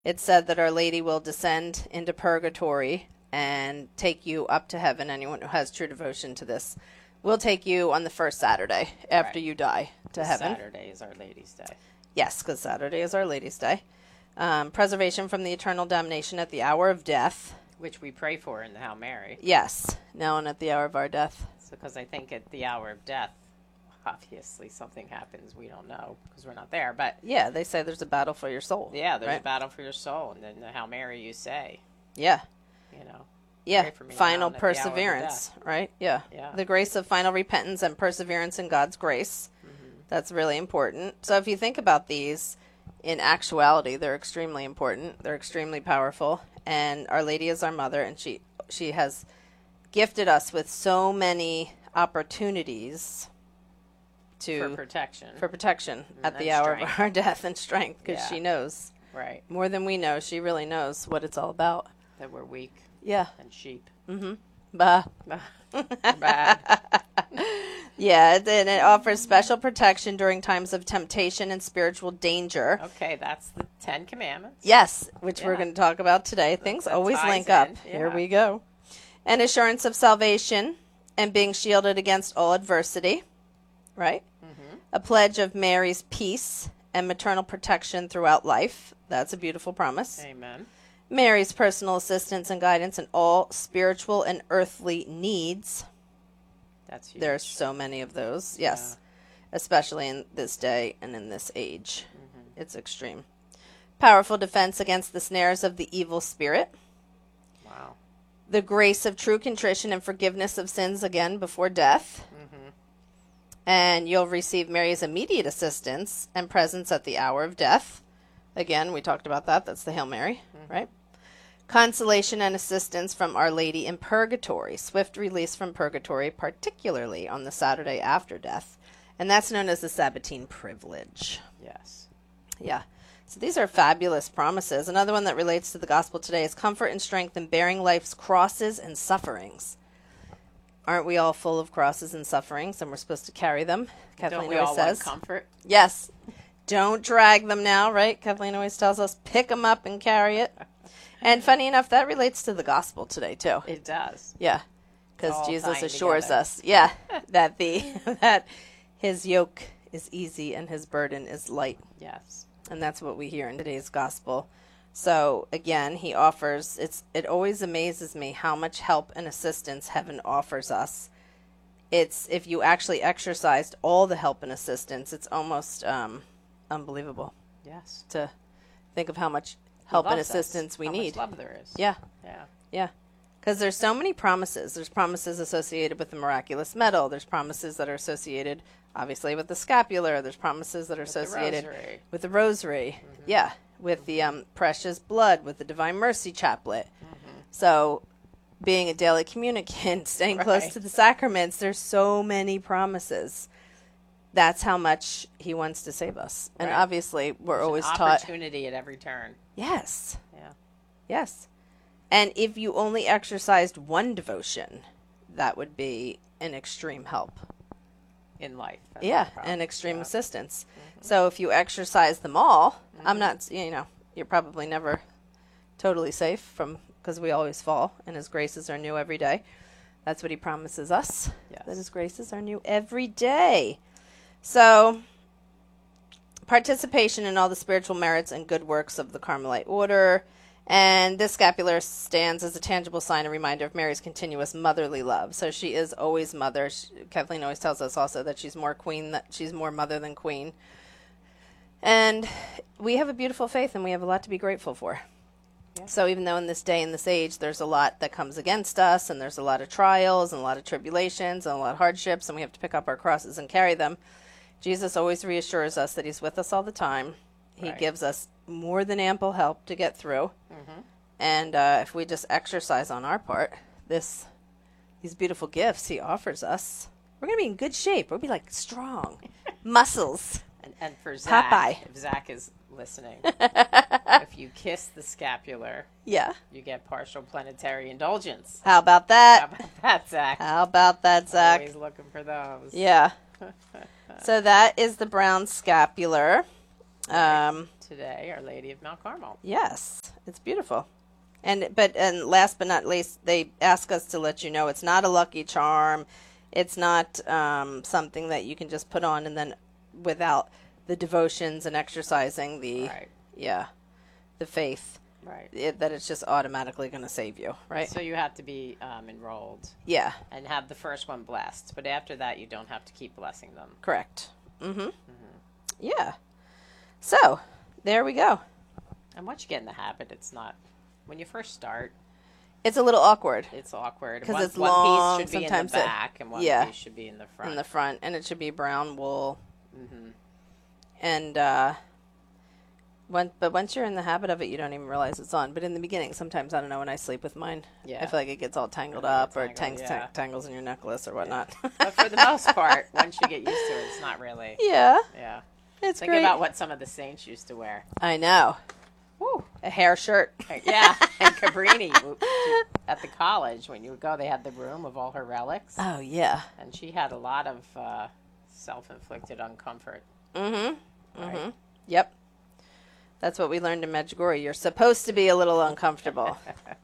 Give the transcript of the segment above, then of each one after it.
It's said that Our Lady will descend into purgatory and take you up to heaven. Anyone who has true devotion to this will take you on the first Saturday after you die to heaven. Saturday is Our Lady's Day. Yes, because Saturday is Our Lady's Day. Preservation from the eternal damnation at the hour of death. Which we pray for in the Hail Mary. Yes, now and at the hour of our death. Because I think at the hour of death, obviously something happens. We don't know because we're not there. But yeah, they say there's a battle for your soul. Yeah, there's a battle for your soul. And then the Hail Mary you say. Yeah. You know. Yeah, final perseverance, right? Yeah. The grace of final repentance and perseverance in God's grace. Mm-hmm. That's really important. So if you think about these, in actuality, they're extremely important. They're extremely powerful. And Our Lady is our mother, and she has gifted us with so many opportunities for protection at the hour of our death and strength, because she knows more than we know. She really knows what it's all about. That we're weak. Yeah. And sheep. Mm-hmm. Bah. Bad. Yeah, and it offers special protection during times of temptation and spiritual danger. Okay, that's the 10 Commandments. Yes, which we're going to talk about today. Things always link up. Yeah. Here we go. An assurance of salvation and being shielded against all adversity, right? Mm-hmm. A pledge of Mary's peace and maternal protection throughout life. That's a beautiful promise. Amen. Mary's personal assistance and guidance in all spiritual and earthly needs. That's huge. There are so many of those, yes, especially in this day and in this age. Mm-hmm. It's extreme. Powerful defense against the snares of the evil spirit. Wow. The grace of true contrition and forgiveness of sins again before death. Mm-hmm. And you'll receive Mary's immediate assistance and presence at the hour of death. Again, we talked about that. That's the Hail Mary, right? Consolation and assistance from Our Lady in purgatory. Swift release from purgatory, particularly on the Saturday after death. And that's known as the Sabbatine privilege. Yes. Yeah. So these are fabulous promises. Another one that relates to the gospel today is comfort and strength in bearing life's crosses and sufferings. Aren't we all full of crosses and sufferings, and we're supposed to carry them? Kathleen Don't we all says. Want comfort? Yes. Don't drag them now, right? Kathleen always tells us, pick them up and carry it. And funny enough, that relates to the gospel today, too. It does. Yeah. Because Jesus assures us, that that his yoke is easy and his burden is light. Yes. And that's what we hear in today's gospel. So, again, he offers, it always amazes me how much help and assistance heaven offers us. It's, if you actually exercised all the help and assistance, it's almost unbelievable. Yes. To think of how much help and assistance we need. How much love there is. Yeah. Yeah. Yeah. Because there's so many promises. There's promises associated with the miraculous medal. There's promises that are associated, obviously, with the scapular. There's promises that are associated with the rosary. Mm-hmm. Yeah. With the precious blood, with the Divine Mercy Chaplet. Mm-hmm. So, being a daily communicant, staying close to the sacraments, there's so many promises. That's how much he wants to save us. And obviously, we're always taught. Opportunity at every turn. Yes. Yeah. Yes. And if you only exercised one devotion, that would be an extreme help. In life. An extreme assistance. Mm-hmm. So if you exercise them all, I'm not, you're probably never totally safe because we always fall, and his graces are new every day. That's what he promises us, that his graces are new every day. So, participation in all the spiritual merits and good works of the Carmelite order. And this scapular stands as a tangible sign and reminder of Mary's continuous motherly love. So she is always mother. Kathleen always tells us also that she's more queen, that she's more mother than queen. And we have a beautiful faith, and we have a lot to be grateful for. Yeah. So even though in this day and this age there's a lot that comes against us, and there's a lot of trials and a lot of tribulations and a lot of hardships, and we have to pick up our crosses and carry them, Jesus always reassures us that he's with us all the time. He gives us more than ample help to get through. Mm-hmm. And if we just exercise on our part, these beautiful gifts he offers us, we're going to be in good shape. We'll be like strong muscles. And for Zach, Popeye. If Zach is listening, if you kiss the scapular, you get partial planetary indulgence. How about that? How about that, Zach? How about that, Zach? Always looking for those. Yeah. So that is the brown scapular. To today, Our Lady of Mount Carmel. Yes, it's beautiful. And last but not least, they ask us to let you know it's not a lucky charm. It's not something that you can just put on and then without the devotions and exercising the faith. Right. That it's just automatically going to save you, right? So you have to be enrolled. Yeah. And have the first one blessed. But after that, you don't have to keep blessing them. Correct. Yeah. So, there we go. And once you get in the habit, it's not... When you first start... It's a little awkward. It's awkward. Because it's long. One piece should be in the back and one piece should be in the front. In the front. And it should be brown wool. And, but once you're in the habit of it, you don't even realize it's on. But in the beginning, sometimes, I don't know, when I sleep with mine, I feel like it gets all tangled up or tangles in your necklace or whatnot. But for the most part, once you get used to it, it's not really... Yeah. Yeah. It's Think great. about what some of the saints used to wear. I know. Woo. A hair shirt. Yeah. And Cabrini, at the college, when you would go, they had the room of all her relics. Oh, yeah. And she had a lot of self-inflicted uncomfort. Right? Yep. That's what we learned in Medjugorje. You're supposed to be a little uncomfortable.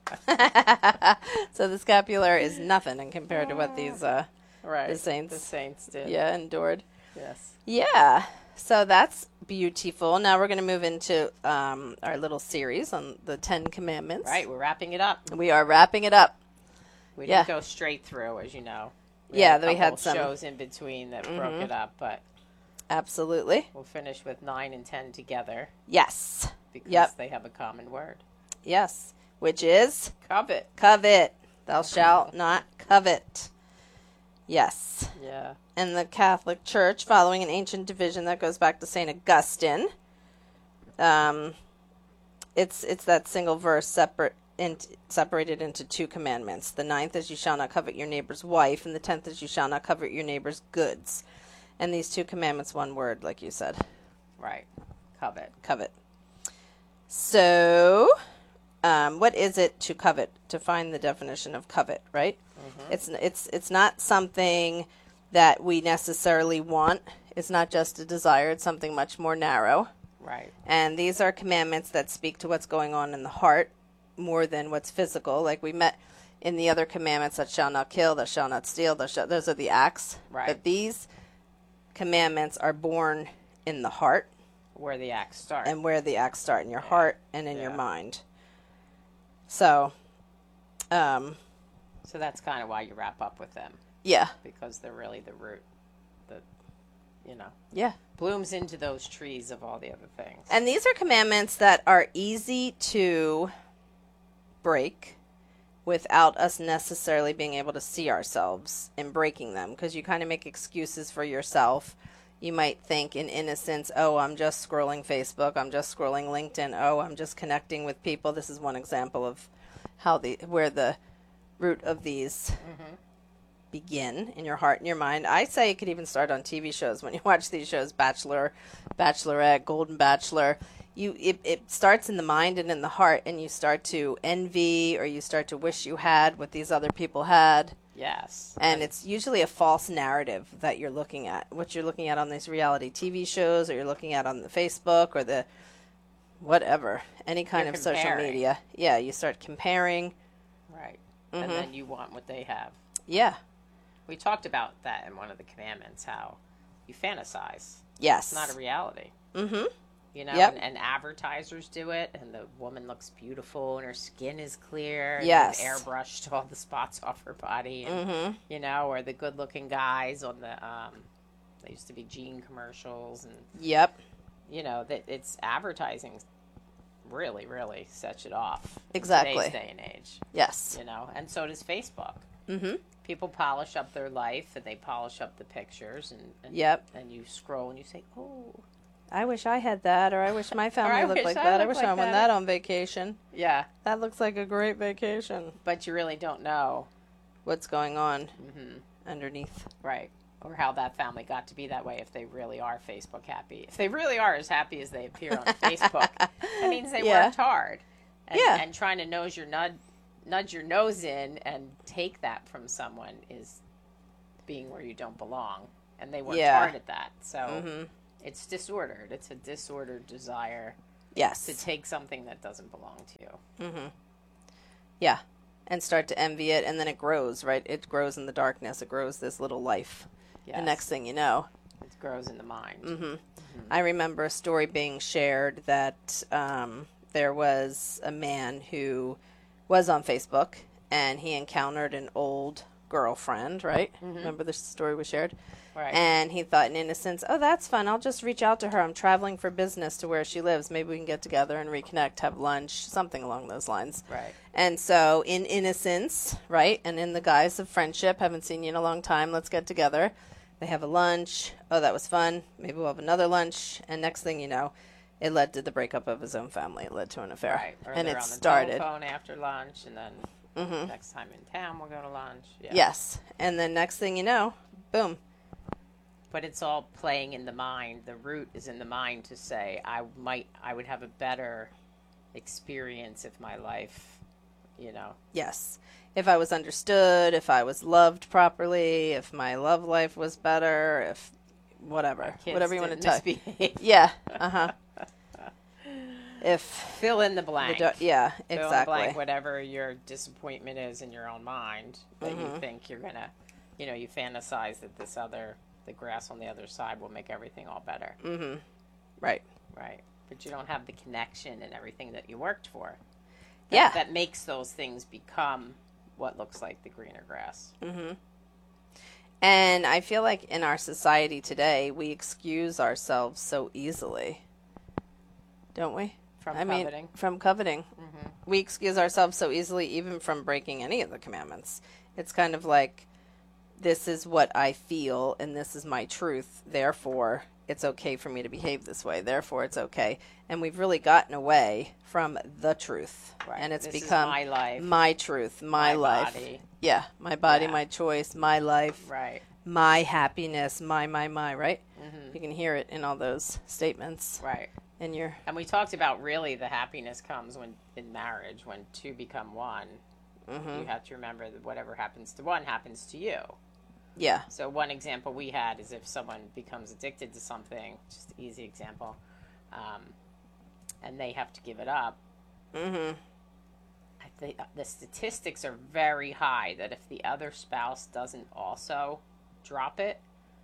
So the scapular is nothing in compared to what these the saints did. Yeah, endured. Yes. Yeah. So that's beautiful. Now we're going to move into our little series on the 10 Commandments. Right. We're wrapping it up. We are wrapping it up. We didn't go straight through, as you know. We had some shows in between that broke it up, but... Absolutely. We'll finish with 9 and 10 together. Yes. Because they have a common word. Yes. Which is? Covet. Covet. Thou shalt not covet. Yes. Yeah. And the Catholic Church, following an ancient division that goes back to St. Augustine, it's that single verse separated into 2 commandments. The 9th is you shall not covet your neighbor's wife, and the 10th is you shall not covet your neighbor's goods. And these 2 commandments, one word, like you said. Right. Covet. Covet. So, what is it to covet? To find the definition of covet, right? It's not something that we necessarily want. It's not just a desire. It's something much more narrow. Right. And these are commandments that speak to what's going on in the heart more than what's physical. Like we met in the other commandments, that shall not kill, that shall not steal. Those are the acts. Right. But these commandments are born in the heart. Where the acts start. And where the acts start, in your heart and in your mind. So, so that's kind of why you wrap up with them. Yeah. Because they're really the root that, Yeah. blooms into those trees of all the other things. And these are commandments that are easy to break without us necessarily being able to see ourselves in breaking them, because you kind of make excuses for yourself. You might think in innocence, oh, I'm just scrolling Facebook, I'm just scrolling LinkedIn, oh, I'm just connecting with people. This is one example of where the root of these begin in your heart and your mind. I say it could even start on TV shows. When you watch these shows, Bachelor, Bachelorette, Golden Bachelor, it starts in the mind and in the heart, and you start to envy or you start to wish you had what these other people had. Yes. And it's usually a false narrative that you're looking at. What you're looking at on these reality TV shows, or you're looking at on the Facebook or the whatever, any kind of social media. Yeah, you start comparing. Right. And then you want what they have. Yeah. We talked about that in one of the commandments, how you fantasize. Yes. It's not a reality. And advertisers do it, and the woman looks beautiful, and her skin is clear, and they've airbrushed all the spots off her body, and, or the good-looking guys on the, they used to be jean commercials, and, that it's advertising really, really sets it off. Exactly. In today's day and age. Yes. And so does Facebook. People polish up their life, and they polish up the pictures, and you scroll, and you say, oh, I wish I had that, or I wish my family looked like that. I wish I went that on vacation. Yeah. That looks like a great vacation. But you really don't know what's going on underneath. Right. Or how that family got to be that way, if they really are Facebook happy. If they really are as happy as they appear on Facebook, that means they worked hard. And trying to nudge your nose in and take that from someone is being where you don't belong. And they worked hard at that. So... It's disordered. It's a disordered desire Yes. To take something that doesn't belong to you. Mm-hmm. Yeah. And start to envy it, and then it grows, right? It grows in the darkness. It grows this little life. Yes. The next thing you know, it grows in the mind. Mm-hmm. Mm-hmm. I remember a story being shared that there was a man who was on Facebook, and he encountered an old girlfriend, right? Mm-hmm. Remember the story was shared? Right. And he thought in innocence, oh, that's fun. I'll just reach out to her. I'm traveling for business to where she lives. Maybe we can get together and reconnect, have lunch, something along those lines. Right. And so in innocence, right, and in the guise of friendship, haven't seen you in a long time, let's get together. They have a lunch. Oh, that was fun. Maybe we'll have another lunch. And next thing you know, it led to the breakup of his own family. It led to an affair. Right. Or and they're it on the started. telephone after lunch, and then next time in town we'll go to lunch. Yeah. Yes. And then next thing you know, boom. But it's all playing in the mind. The root is in the mind to say, I would have a better experience if my life, Yes. If I was understood, if I was loved properly, if my love life was better, if whatever you want to tell. Yeah. Uh-huh. If fill in the blank. Yeah, exactly. Fill in the blank, whatever your disappointment is in your own mind that you think you're going to, you fantasize that the grass on the other side will make everything all better. Mm-hmm. Right. Right. But you don't have the connection and everything that you worked for. That makes those things become what looks like the greener grass. Mm-hmm. And I feel like in our society today, we excuse ourselves so easily. Don't we? From coveting. Mm-hmm. We excuse ourselves so easily even from breaking any of the commandments. It's kind of like, this is what I feel and this is my truth. Therefore, it's okay for me to behave this way. Therefore, it's okay. And we've really gotten away from the truth. Right. And it's this become is my life, my truth, my life. Body. Yeah, my body, my choice, my life. Right. My happiness, my, right? Mm-hmm. You can hear it in all those statements. Right. And we talked about really the happiness comes when in marriage, when two become one. Mm-hmm. You have to remember that whatever happens to one happens to you. Yeah. So one example we had is if someone becomes addicted to something, just an easy example, and they have to give it up. Mm-hmm. I think the statistics are very high that if the other spouse doesn't also drop it,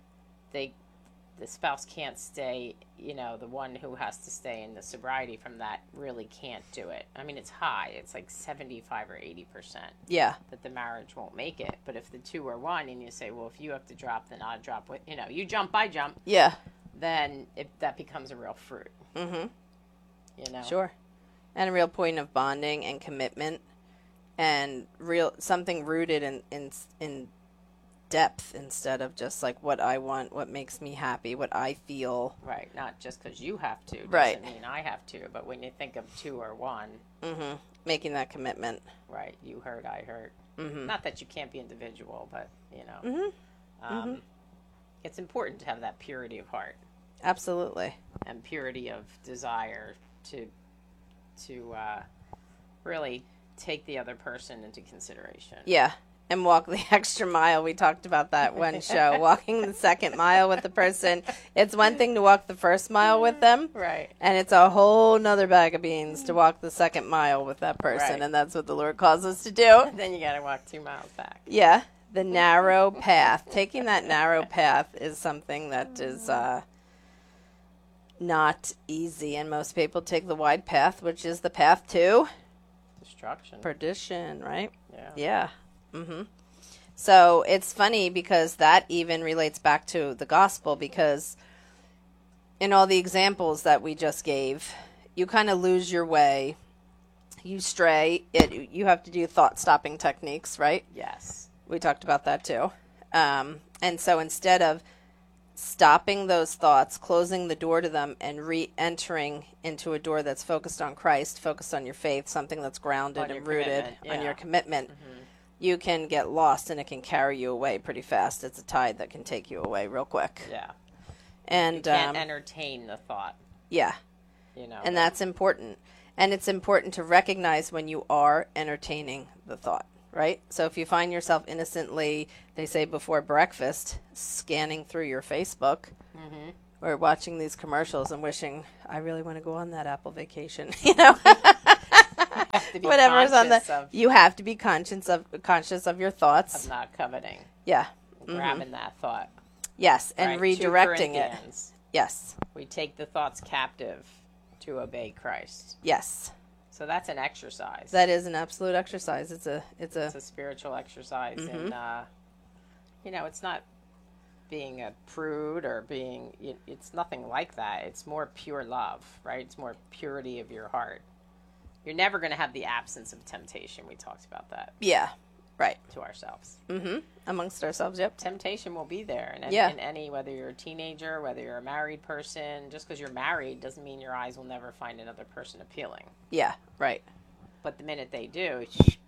the spouse can't stay, the one who has to stay in the sobriety from that really can't do it. I mean, it's high. It's like 75 or 80%. Yeah. That the marriage won't make it. But if the two are one and you say, well, if you have to drop, then I'll drop with, you jump, I jump. Yeah. Then that becomes a real fruit. Mm-hmm. Sure. And a real point of bonding and commitment and something rooted in depth instead of just like what I want, what makes me happy, what I feel. Right. Not just because you have to. Right. Doesn't mean I have to. But when you think of two or one. Mm-hmm. Making that commitment. Right. You hurt, I hurt. Mm-hmm. Not that you can't be individual, but, Mm-hmm. It's important to have that purity of heart. Absolutely. And purity of desire to really take the other person into consideration. Yeah. And walk the extra mile. We talked about that one show, walking the second mile with the person. It's one thing to walk the first mile with them. Right. And it's a whole nother bag of beans to walk the second mile with that person. Right. And that's what the Lord calls us to do. Then you got to walk 2 miles back. Yeah. The narrow path. Taking that narrow path is something that is not easy. And most people take the wide path, which is the path to destruction. Perdition, right? Yeah. Yeah. Mm-hmm. So it's funny because that even relates back to the gospel, because in all the examples that we just gave, you kind of lose your way. You stray. You have to do thought-stopping techniques, right? Yes. We talked about that too. And so instead of stopping those thoughts, closing the door to them, and re-entering into a door that's focused on Christ, focused on your faith, something that's grounded and rooted on your commitment, you can get lost and it can carry you away pretty fast. It's a tide that can take you away real quick. Yeah. And you can't entertain the thought. Yeah. And that's important. And it's important to recognize when you are entertaining the thought, right? So if you find yourself innocently, they say before breakfast, scanning through your Facebook, or watching these commercials and wishing, I really want to go on that Apple vacation, you know. Whatever's on the, you have to be conscious of your thoughts. Of not coveting. Yeah. Grabbing that thought. Yes, and redirecting it. Yes. We take the thoughts captive to obey Christ. Yes. So that's an exercise. That is an absolute exercise. It's a spiritual exercise, and it's not being a prude or being. It's nothing like that. It's more pure love, right? It's more purity of your heart. You're never going to have the absence of temptation. We talked about that. Yeah. Right. To ourselves. Amongst ourselves, yep. Temptation will be there. And in any, whether you're a teenager, whether you're a married person, just because you're married doesn't mean your eyes will never find another person appealing. Yeah, right. But the minute they do,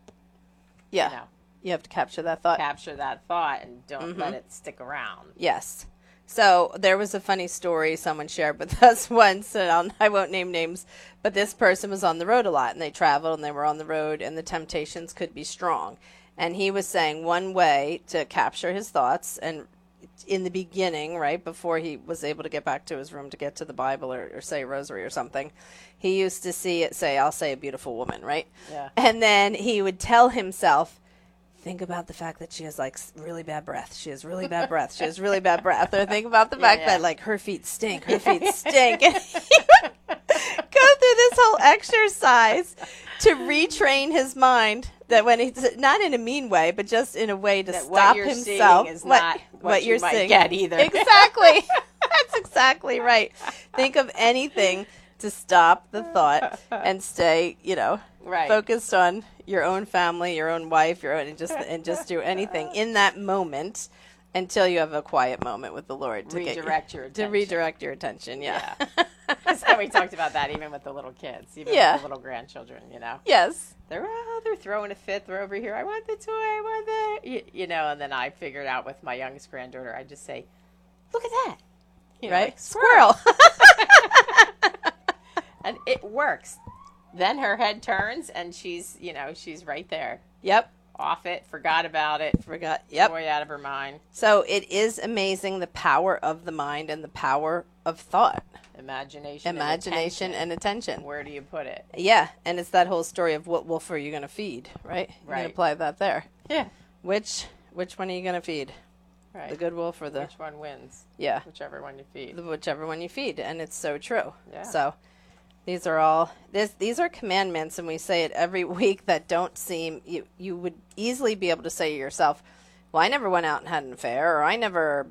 you have to capture that thought. Capture that thought and don't let it stick around. Yes. So there was a funny story someone shared with us once, and I won't name names, but this person was on the road a lot, and they traveled, and they were on the road, and the temptations could be strong. And he was saying one way to capture his thoughts, and in the beginning, right, before he was able to get back to his room to get to the Bible or say a rosary or something, he used to say, I'll say a beautiful woman, right? Yeah. And then he would tell himself, think about the fact that she has, like, really bad breath. She has really bad breath. She has really bad breath. Or think about the fact that, like, her feet stink. Her feet stink. And he would go through this whole exercise to retrain his mind that when he's not in a mean way, but just in a way to that stop what you're himself. Seeing is not what you're seeing get either. Exactly. That's exactly right. Think of anything to stop the thought and stay, focused on your own family, your own wife, and just do anything in that moment until you have a quiet moment with the Lord to redirect your attention. Yeah. So we talked about that even with the little kids, even with the little grandchildren, Yes. They're throwing a fit. They're over here. I want the toy. I want the, and then I figured out with my youngest granddaughter, I just say, look at that. Right? Like, squirrel. And it works. Then her head turns and she's right there. Yep. Off it, forgot about it. Yep. Joy out of her mind. So it is amazing the power of the mind and the power of thought. Imagination and attention. Where do you put it? Yeah, and it's that whole story of what wolf are you going to feed, right? You can apply that there. Yeah. Which one are you going to feed? Right. The good wolf or the... Which one wins? Yeah. Whichever one you feed. Whichever one you feed, and it's so true. Yeah. So these are commandments, and we say it every week that don't seem... You would easily be able to say to yourself, well, I never went out and had an affair, or I never...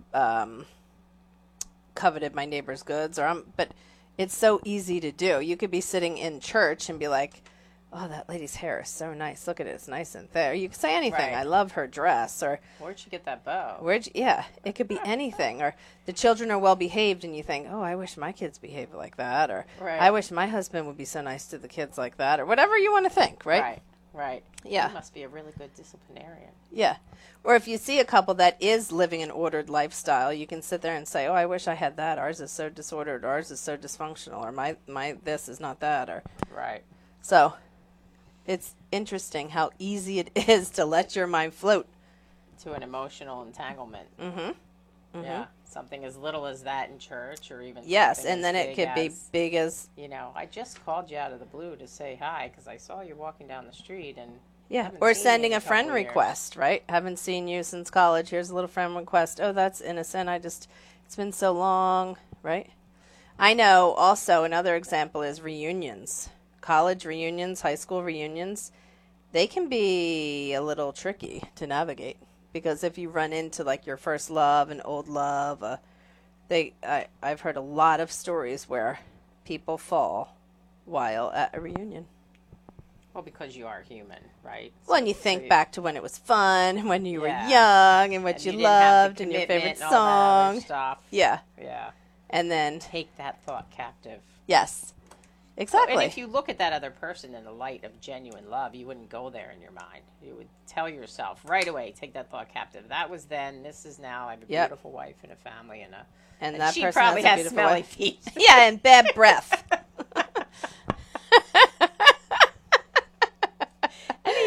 coveted my neighbor's goods, but it's so easy to do. You could be sitting in church and be like, oh, that lady's hair is so nice. Look at it. It's nice and thick. You could say anything. Right. I love her dress. Or where'd she get that bow? It could be anything. Or the children are well behaved and you think, oh, I wish my kids behaved like that. Or I wish my husband would be so nice to the kids like that. Or whatever you want to think, right? Right. Yeah. You must be a really good disciplinarian. Yeah. Or if you see a couple that is living an ordered lifestyle, you can sit there and say, oh, I wish I had that. Ours is so disordered. Ours is so dysfunctional. Or my this is not that. Or right. So it's interesting how easy it is to let your mind float to an emotional entanglement. Mm-hmm. Yeah. Something as little as that in church, or even and then it could be big as I just called you out of the blue to say hi because I saw you walking down the street and or sending a friend request, right? Haven't seen you since college. Here's a little friend request. Oh, that's innocent. It's been so long, right? I know. Also, another example is reunions, college reunions, high school reunions. They can be a little tricky to navigate. Because if you run into like your first love, an old love, I've heard a lot of stories where people fall while at a reunion. Well, because you are human, right? Well, and you think back to when it was fun, when you were young, and what you loved, and your favorite song. Yeah. And then take that thought captive. Yes. Exactly. And if you look at that other person in the light of genuine love, you wouldn't go there in your mind. You would tell yourself right away, take that thought captive. That was then. This is now. I have a beautiful wife and a family, and that she person probably has smelly wife. feet. Yeah, and bad breath. Anything you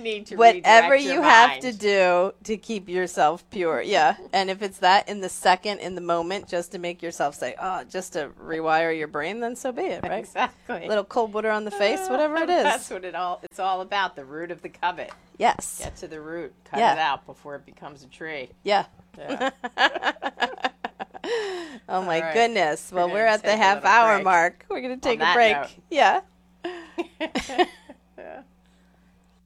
need to whatever redirect your you mind. have to do to keep yourself pure. Yeah. And if it's that in the second, in the moment, just to make yourself say, oh, just to rewire your brain, then so be it, right? Exactly. A little cold water on the face, whatever it is. That's what it's all about, the root of the covet. Yes. Get to the root, cut it out before it becomes a tree. Yeah. Oh my goodness. Well, we're at the half-hour mark. We're going to take a break. Note. Yeah. Yeah.